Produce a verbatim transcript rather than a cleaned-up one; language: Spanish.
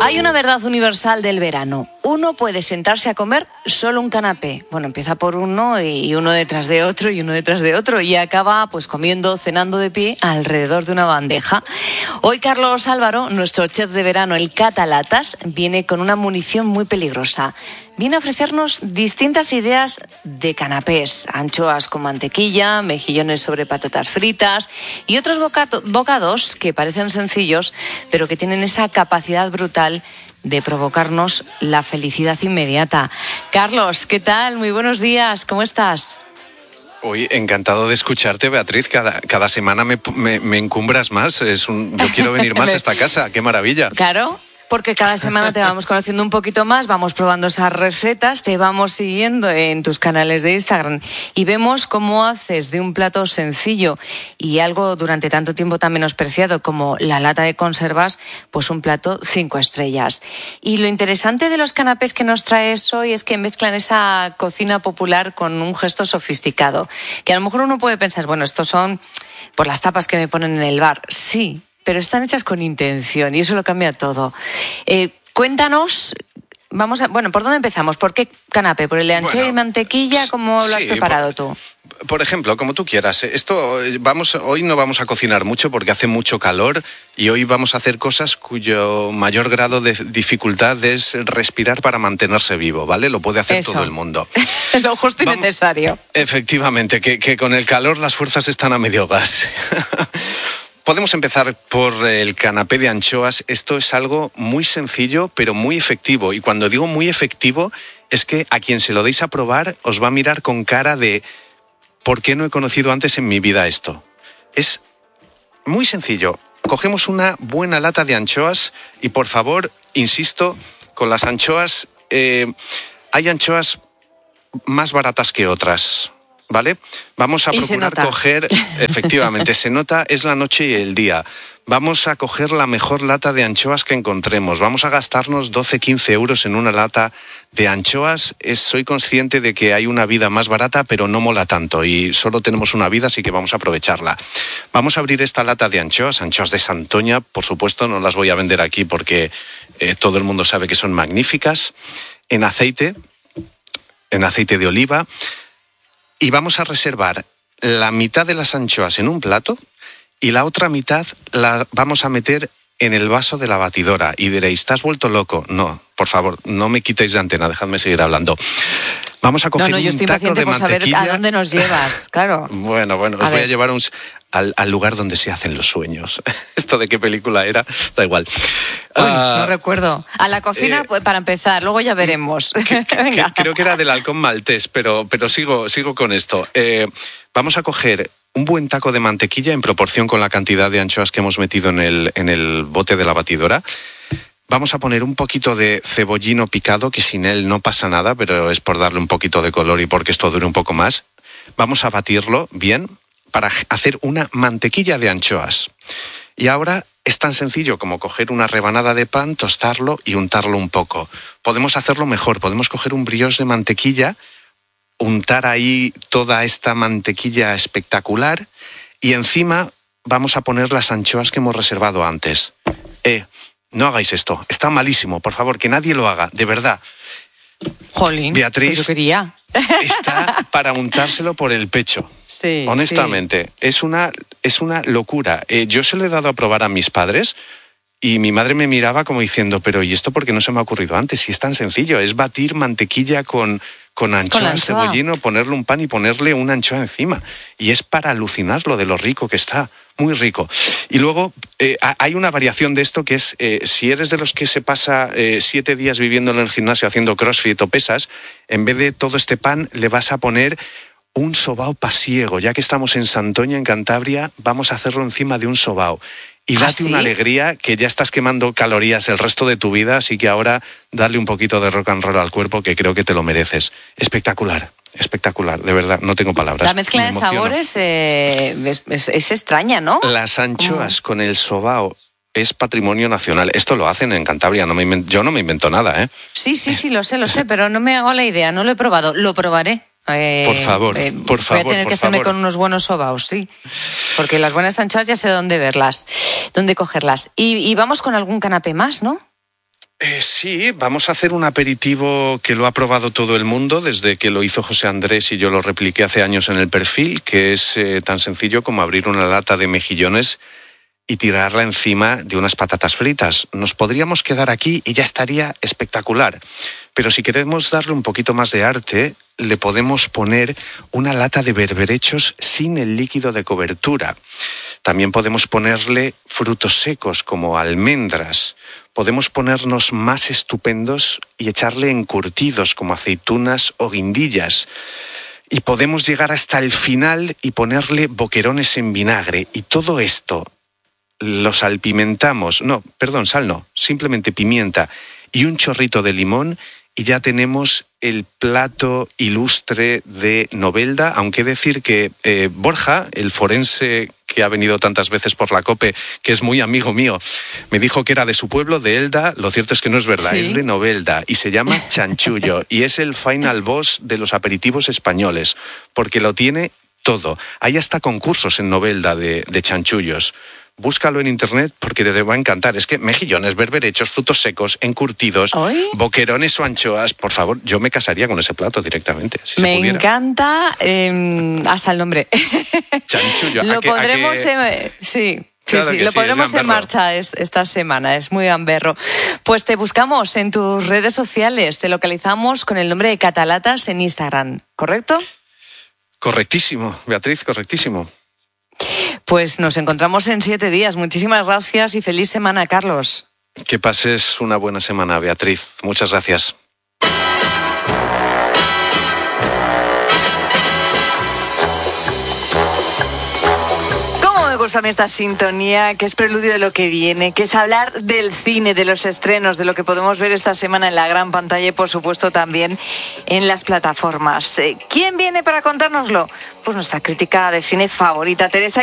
Hay una verdad universal del verano. Uno puede sentarse a comer solo un canapé. Bueno, empieza por uno y uno detrás de otro y uno detrás de otro y acaba pues comiendo, cenando de pie alrededor de una bandeja. Hoy Carlos Álvaro, nuestro chef de verano, el Catalatas, viene con una munición muy peligrosa. Viene a ofrecernos distintas ideas de canapés, anchoas con mantequilla, mejillones sobre patatas fritas y otros bocato- bocados que parecen sencillos, pero que tienen esa capacidad brutal de provocarnos la felicidad inmediata. Carlos, ¿qué tal? Muy buenos días, ¿cómo estás? Uy, encantado de escucharte, Beatriz. Cada, cada semana me, me, me encumbras más. Es un, yo quiero venir más a esta casa. ¡Qué maravilla! Claro. Porque cada semana te vamos conociendo un poquito más, vamos probando esas recetas, te vamos siguiendo en tus canales de Instagram y vemos cómo haces de un plato sencillo y algo durante tanto tiempo tan menospreciado como la lata de conservas, pues un plato cinco estrellas. Y lo interesante de los canapés que nos traes hoy es que mezclan esa cocina popular con un gesto sofisticado. Que a lo mejor uno puede pensar, bueno, estos son por las tapas que me ponen en el bar. Sí, pero están hechas con intención y eso lo cambia todo. Eh, cuéntanos, vamos a, bueno, ¿por dónde empezamos? ¿Por qué canapé? ¿Por el de anchoa bueno, y mantequilla? ¿Cómo lo has sí, preparado por, tú? Por ejemplo, como tú quieras. Esto vamos, hoy no vamos a cocinar mucho porque hace mucho calor y hoy vamos a hacer cosas cuyo mayor grado de dificultad es respirar para mantenerse vivo, ¿vale? Lo puede hacer eso. Todo el mundo. Lo justo y vamos, necesario. Efectivamente, que, que con el calor las fuerzas están a medio gas. Podemos empezar por el canapé de anchoas. Esto es algo muy sencillo, pero muy efectivo. Y cuando digo muy efectivo, es que a quien se lo deis a probar os va a mirar con cara de ¿por qué no he conocido antes en mi vida esto? Es muy sencillo. Cogemos una buena lata de anchoas y, por favor, insisto, con las anchoas, eh, hay anchoas más baratas que otras, ¿vale? Vamos a y procurar coger, efectivamente, se nota, es la noche y el día. Vamos a coger la mejor lata de anchoas que encontremos. Vamos a gastarnos doce, quince euros en una lata de anchoas. Es, soy consciente de que hay una vida más barata, pero no mola tanto y solo tenemos una vida, así que vamos a aprovecharla. Vamos a abrir esta lata de anchoas, anchoas de Santoña, por supuesto, no las voy a vender aquí porque eh, todo el mundo sabe que son magníficas, en aceite, en aceite de oliva. Y vamos a reservar la mitad de las anchoas en un plato y la otra mitad la vamos a meter en el vaso de la batidora. Y diréis, ¿estás vuelto loco? No, por favor, no me quitéis de antena, dejadme seguir hablando. Vamos a coger no, no, yo estoy un taco de por mantequilla. Saber a dónde nos llevas, claro. Bueno, bueno, os a voy ver. a llevar un, al, al lugar donde se hacen los sueños. Esto de qué película era, da igual. Uy, uh, no recuerdo. A la cocina, eh, pues, para empezar, luego ya veremos. Que, que, Venga. Creo que era del halcón maltés, pero, pero sigo, sigo con esto. Eh, vamos a coger un buen taco de mantequilla en proporción con la cantidad de anchoas que hemos metido en el, en el bote de la batidora. Vamos a poner un poquito de cebollino picado, que sin él no pasa nada, pero es por darle un poquito de color y porque esto dure un poco más. Vamos a batirlo bien para hacer una mantequilla de anchoas. Y ahora es tan sencillo como coger una rebanada de pan, tostarlo y untarlo un poco. Podemos hacerlo mejor, podemos coger un brioche de mantequilla, untar ahí toda esta mantequilla espectacular y encima vamos a poner las anchoas que hemos reservado antes. Eh, no hagáis esto, está malísimo, por favor, que nadie lo haga, de verdad. Jolín, Beatriz, pues yo quería. Está para untárselo por el pecho. Sí, honestamente, sí. Es una, es una locura. Eh, yo se lo he dado a probar a mis padres y mi madre me miraba como diciendo, pero ¿y esto por qué no se me ha ocurrido antes? Si es tan sencillo, es batir mantequilla con, con anchoa, anchoa. cebollino, ponerle un pan y ponerle una anchoa encima. Y es para alucinar lo de lo rico que está. Muy rico. Y luego eh, hay una variación de esto que es, eh, si eres de los que se pasa eh, siete días viviendo en el gimnasio haciendo crossfit o pesas, en vez de todo este pan le vas a poner un sobao pasiego. Ya que estamos en Santoña, en Cantabria, vamos a hacerlo encima de un sobao. Y date ¿Ah, sí? una alegría, que ya estás quemando calorías el resto de tu vida, así que ahora darle un poquito de rock and roll al cuerpo, que creo que te lo mereces. Espectacular. Espectacular, de verdad, no tengo palabras. La mezcla de sabores eh, es, es, es extraña, ¿no? Las anchoas ¿Cómo? Con el sobao es patrimonio nacional. Esto lo hacen en Cantabria, no me invento, yo no me invento nada, ¿eh? Sí, sí, sí, lo sé, lo sé, pero no me hago la idea, no lo he probado, lo probaré. Eh, por favor, eh, por favor. Voy a tener que hacerme favor. con unos buenos sobaos, sí. Porque las buenas anchoas ya sé dónde verlas, dónde cogerlas. Y, y vamos con algún canapé más, ¿no? Eh, sí, vamos a hacer un aperitivo que lo ha probado todo el mundo desde que lo hizo José Andrés y yo lo repliqué hace años en el perfil, que es eh, tan sencillo como abrir una lata de mejillones y tirarla encima de unas patatas fritas. Nos podríamos quedar aquí y ya estaría espectacular. Pero si queremos darle un poquito más de arte, le podemos poner una lata de berberechos sin el líquido de cobertura. También podemos ponerle frutos secos como almendras. Podemos ponernos más estupendos y echarle encurtidos como aceitunas o guindillas. Y podemos llegar hasta el final y ponerle boquerones en vinagre. Y todo esto lo salpimentamos. No, perdón, sal no, simplemente pimienta y un chorrito de limón y ya tenemos el plato ilustre de Novelda, aunque decir que eh, Borja, el forense que ha venido tantas veces por la COPE, que es muy amigo mío, me dijo que era de su pueblo, de Elda. Lo cierto es que no es verdad, ¿sí? Es de Novelda y se llama chanchullo y es el final boss de los aperitivos españoles, porque lo tiene todo. Hay hasta concursos en Novelda de, de chanchullos. Búscalo en internet porque te va a encantar. Es que mejillones, berberechos, frutos secos, encurtidos, ¿Oye? boquerones o anchoas. Por favor, yo me casaría con ese plato directamente. Si me se encanta eh, hasta el nombre. Chanchullo. Lo ¿A qué, pondremos a qué... en... Sí. Claro sí, sí, que lo sí, pondremos en marcha esta semana, es muy gamberro. Pues te buscamos en tus redes sociales, te localizamos con el nombre de Catalatas en Instagram, ¿correcto? Correctísimo, Beatriz, correctísimo. Pues nos encontramos en siete días. Muchísimas gracias y feliz semana, Carlos. Que pases una buena semana, Beatriz. Muchas gracias. Me gusta a mí esta sintonía, que es preludio de lo que viene, que es hablar del cine, de los estrenos, de lo que podemos ver esta semana en la gran pantalla y, por supuesto, también en las plataformas. ¿Quién viene para contárnoslo? Pues nuestra crítica de cine favorita, Teresa